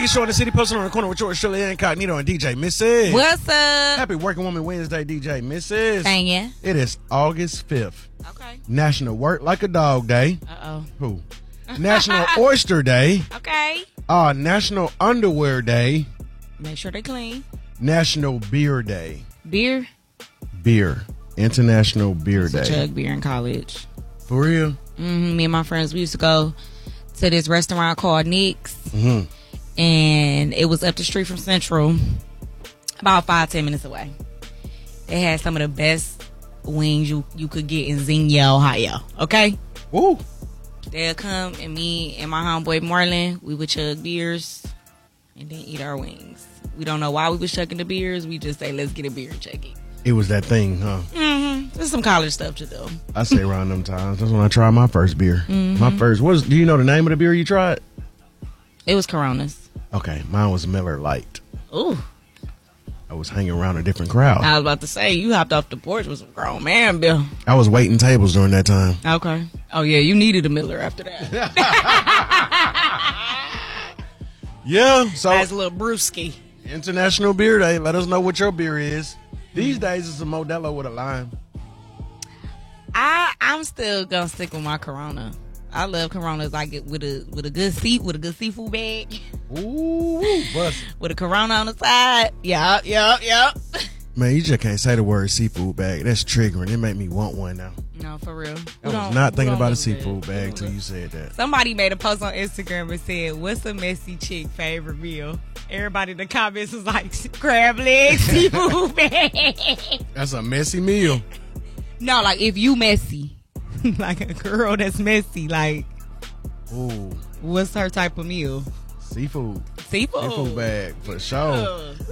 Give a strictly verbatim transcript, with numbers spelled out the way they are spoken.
Biggest show in the city, posted on the corner with George Shirley Incognito and D J Missus What's up? Happy Working Woman Wednesday, D J Missus Thank you. It is August fifth. Okay. National Work Like a Dog Day. Uh-oh. Who? National Oyster Day. Okay. Uh, National Underwear Day. Make sure they clean. National Beer Day. Beer? Beer. International Beer I Day. chug beer in college. For real? Mm-hmm. Me and my friends, we used to go to this restaurant called Nick's. Mm-hmm. And it was up the street from Central, about five, ten minutes away. They had some of the best wings you, you could get in Xenia, Ohio. Okay? Woo. They'll come, and me and my homeboy Marlon, we would chug beers and then eat our wings. We don't know why we was chugging the beers. We just say, let's get a beer and chug it. It was that thing, huh? Mm-hmm. There's some college stuff to do. I say around them times. That's when I tried my first beer. Mm-hmm. My first. What was, do you know the name of the beer you tried? It was Coronas. Okay, mine was Miller Lite. Ooh. I was hanging around a different crowd. I was about to say, you hopped off the porch with some grown man, Bill. I was waiting tables during that time. Okay. Oh, yeah, you needed a Miller after that. Yeah, so That's a little brewski. International Beer Day. Let us know what your beer is. These days it's a Modelo with a lime. I I'm still gonna stick with my Corona. I love Coronas like it with a with a good seat with a good seafood bag. Ooh, bust. With a Corona on the side. Yup, yup, yup. Man, you just can't say the word seafood bag. That's triggering. It made me want one now. No, for real. I was not thinking about a seafood bag till you said that. Somebody made a post on Instagram and said, "What's a messy chick favorite meal?" Everybody in the comments was like, "Crab legs, seafood bag." That's a messy meal. No, like if you messy, like a girl that's messy, like, Ooh, what's her type of meal? seafood. Seafood. Seafood bag for sure. Yeah.